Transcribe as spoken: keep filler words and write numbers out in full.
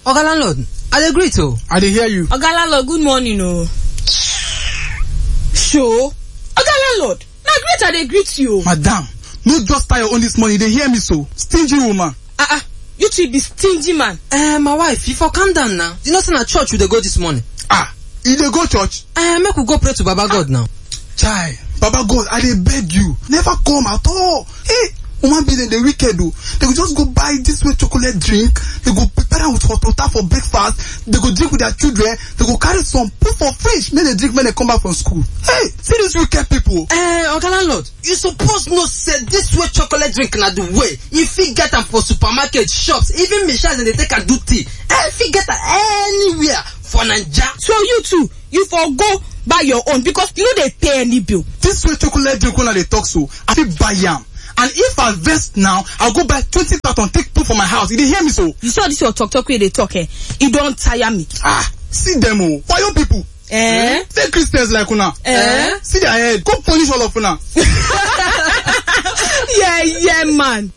Oga landlord, I dey greet o. I dey hear you. Oga landlord, good morning o. Sure. Oga landlord, na greet I dey greet you. Madam, no just start your own this morning. They hear me so. Stingy woman. Ah ah, you two be stingy man. Eh, my wife, you for calm down now. You know say na church we dey go this morning. Ah, you dey go church? Eh, make we go pray to Baba God now. Chai, Baba God, I dey beg you. Never come at all. Hey, woman be they wicked o. They go just go buy this way chocolate drink. They go prepare am with hot water for breakfast. They go drink with their children. They go carry some put for fridge. Make they drink when they come back from school. Hey, see these wicked people. Eh, Oga landlord, you suppose know say this way chocolate drink na the way. You fit get am for supermarket, shops, even machines and they take am do tea. Eh, fit get am anywhere for Naija. So you two, you for go buy your own because you no dey pay any bill. This way chocolate drink when they talk so, I fit buy am. And if I vest now, I'll go buy twenty carton take put for my house. You dey hear me so? You saw this your talk talk where they talk eh? It don't tire me. Ah, see them oh. Why young people? Eh? Fake Christians like una. Eh? See their head. Go punish all of una. Yeah, yeah, man.